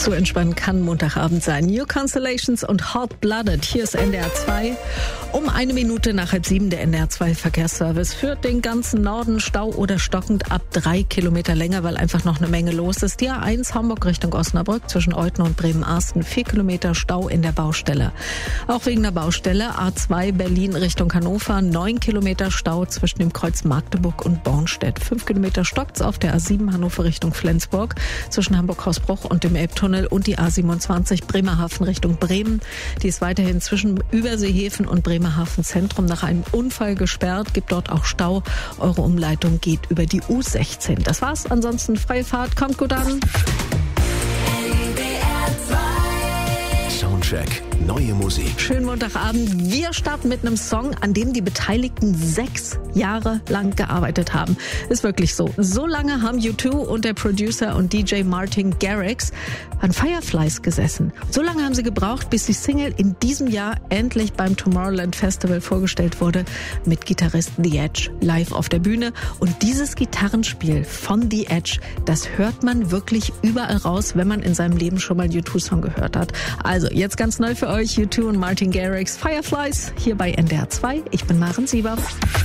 zu entspannen kann Montagabend sein. New Constellations und Hot Blooded. Hier ist NDR 2. Um 1 Minute nach 6:30 der NDR 2 Verkehrsservice führt den ganzen Norden Stau oder stockend ab 3 Kilometer länger, weil einfach noch eine Menge los ist. Die A1 Hamburg Richtung Osnabrück zwischen Euthen und Bremen-Arsten 4 Kilometer Stau in der Baustelle. Auch wegen der Baustelle A2 Berlin Richtung Hannover 9 Kilometer Stau zwischen dem Kreuz Magdeburg und Bornstedt. 5 Kilometer stockt's auf der A7 Hannover Richtung Flensburg zwischen Hamburg-Hausbruch und dem Elbtunnel und die A27 Bremerhaven Richtung Bremen. Die ist weiterhin zwischen Überseehäfen und Bremerhaven Zentrum nach einem Unfall gesperrt. Gibt dort auch Stau. Eure Umleitung geht über die U16. Das war's. Ansonsten freie Fahrt. Kommt gut an. Soundcheck. Neue Musik. Schönen Montagabend. Wir starten mit einem Song, an dem die Beteiligten 6 Jahre lang gearbeitet haben. Ist wirklich so. So lange haben U2 und der Producer und DJ Martin Garrix an Fireflies gesessen. So lange haben sie gebraucht, bis die Single in diesem Jahr endlich beim Tomorrowland Festival vorgestellt wurde, mit Gitarrist The Edge live auf der Bühne. Und dieses Gitarrenspiel von The Edge, das hört man wirklich überall raus, wenn man in seinem Leben schon mal einen U2-Song gehört hat. Also jetzt ganz neu für euch U2 und Martin Garrix Fireflies hier bei NDR 2. Ich bin Maren Sieber.